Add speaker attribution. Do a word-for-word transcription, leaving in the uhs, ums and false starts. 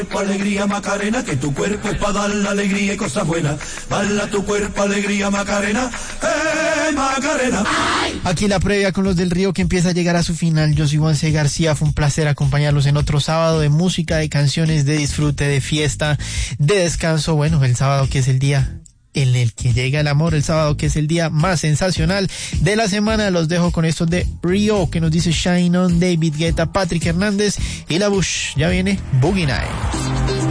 Speaker 1: Alegría Macarena, que tu cuerpo es para dar la alegría y cosas buenas. Baila tu cuerpo, alegría Macarena, eh Macarena.
Speaker 2: Aquí la previa con los del Río, que empieza a llegar a su final. Yo soy Juan C. García, fue un placer acompañarlos en otro sábado de música, de canciones, de disfrute, de fiesta, de descanso. Bueno, el sábado que es el día en el que llega el amor, el sábado que es el día más sensacional de la semana. Los dejo con estos de Río, que nos dice Shine On, David Guetta, Patrick Hernández y La Bush. Ya viene Boogie Night.